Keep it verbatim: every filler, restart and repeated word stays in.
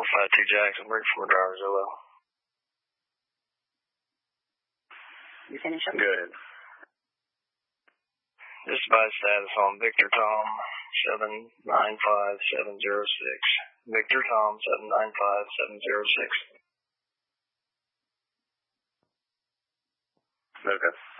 five two Jackson, break four driver Zillow. You finish up? Good. Just advise status on Victor Tom seven nine five seven zero six. Victor Tom seven nine five seven zero six. Okay.